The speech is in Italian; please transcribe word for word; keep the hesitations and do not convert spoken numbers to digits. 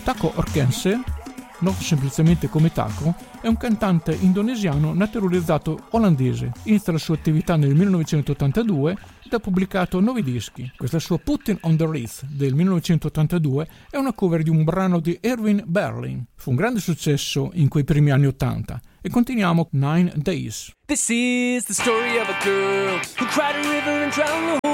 Taco Orkense, noto semplicemente come Taco, è un cantante indonesiano naturalizzato olandese. Inizia la sua attività nel millenovecentottantadue ed ha pubblicato nove dischi. Questa sua Putting on the Wreath del millenovecentottantadue è una cover di un brano di Irving Berlin. Fu un grande successo in quei primi anni Ottanta. E continuiamo Nine Days. This is the story of a girl who cried a river and drowned the